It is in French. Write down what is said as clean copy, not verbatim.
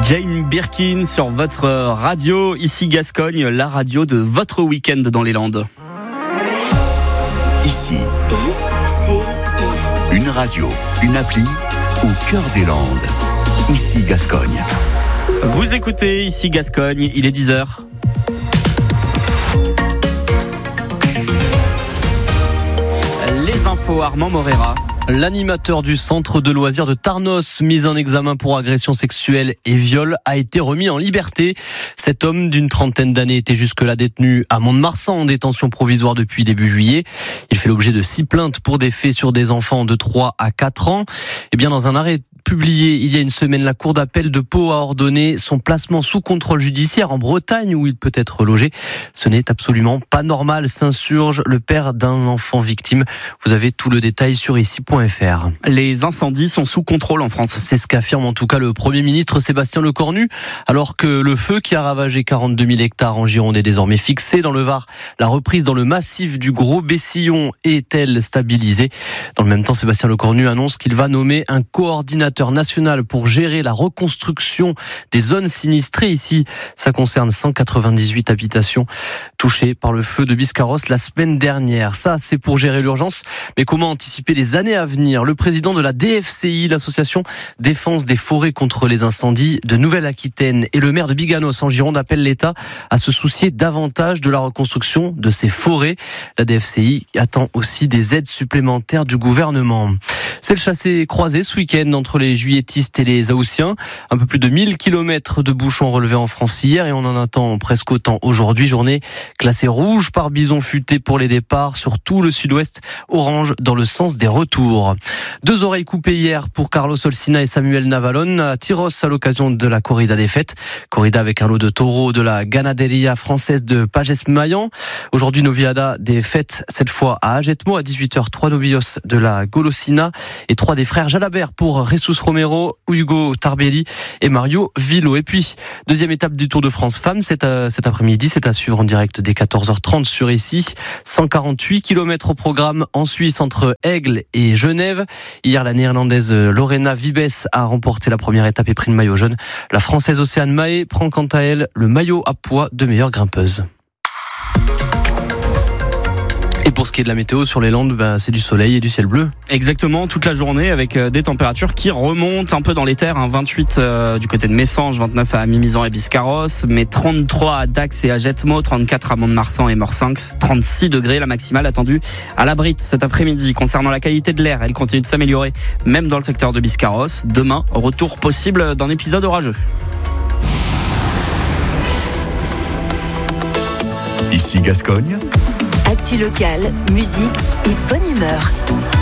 Jane Birkin sur votre radio, ici Gascogne, la radio de votre week-end dans les Landes. Ici, une radio, une appli au cœur des Landes. Ici Gascogne. Vous écoutez ici Gascogne, il est 10h. Les infos, Armand Morera. L'animateur du centre de loisirs de Tarnos, mis en examen pour agression sexuelle et viol, a été remis en liberté. Cet homme d'une trentaine d'années était jusque-là détenu à Mont-de-Marsan en détention provisoire depuis début juillet. Il fait l'objet de 6 plaintes pour des faits sur des enfants de 3 à 4 ans. Et bien, dans un arrêt publié il y a une semaine, la Cour d'appel de Pau a ordonné son placement sous contrôle judiciaire en Bretagne où il peut être logé. Ce n'est absolument pas normal, s'insurge le père d'un enfant victime. Vous avez tout le détail sur ici.fr. Les incendies sont sous contrôle en France. C'est ce qu'affirme en tout cas le Premier ministre Sébastien Lecornu, alors que le feu qui a ravagé 42 000 hectares en Gironde est désormais fixé. Dans le Var, la reprise dans le massif du Gros Bessillon est-elle stabilisée ? Dans le même temps, Sébastien Lecornu annonce qu'il va nommer un coordinateur national pour gérer la reconstruction des zones sinistrées. Ici, ça concerne 198 habitations touchées par le feu de Biscarrosse la semaine dernière. Ça, c'est pour gérer l'urgence. Mais comment anticiper les années à venir ? Le président de la DFCI, l'association Défense des forêts contre les incendies de Nouvelle-Aquitaine, et le maire de Biganos en Gironde appellent l'État à se soucier davantage de la reconstruction de ces forêts. La DFCI attend aussi des aides supplémentaires du gouvernement. C'est le chassé-croisé ce week-end entre les juilletistes et les Haussiens. Un peu plus de 1000 km de bouchons relevés en France hier et on en attend presque autant aujourd'hui. Journée classée rouge par bison futé pour les départs sur tout le sud-ouest, orange dans le sens des retours. 2 oreilles coupées hier pour Carlos Olsina et Samuel Navalon à Tyros à l'occasion de la corrida des fêtes. Corrida avec un lot de taureaux de la ganaderia française de Pages-Maillan. Aujourd'hui, noviada des fêtes, cette fois à Agetmo à 18h, 3 novillos de la Golosina et 3 des frères Jalabert pour Jesus Romero, Hugo Tarbelli et Mario Villo. Et puis, deuxième étape du Tour de France Femmes cet après-midi, c'est à suivre en direct dès 14h30 sur ici. 148 km au programme en Suisse entre Aigle et Genève. Hier, la néerlandaise Lorena Vibes a remporté la première étape et pris le maillot jaune. La française Océane Mahé prend quant à elle le maillot à poids de meilleure grimpeuse. Et pour ce qui est de la météo sur les Landes, c'est du soleil et du ciel bleu. Exactement, toute la journée avec des températures qui remontent un peu dans les terres. 28 du côté de Messanges, 29 à Mimizan et Biscarrosse, mais 33 à Dax et à Jetmo, 34 à Mont-de-Marsan et Morsinx, 36 degrés la maximale attendue à la Brite cet après-midi. Concernant la qualité de l'air, elle continue de s'améliorer, même dans le secteur de Biscarrosse. Demain, retour possible d'un épisode orageux. Ici Gascogne. Actu locale, musique et bonne humeur.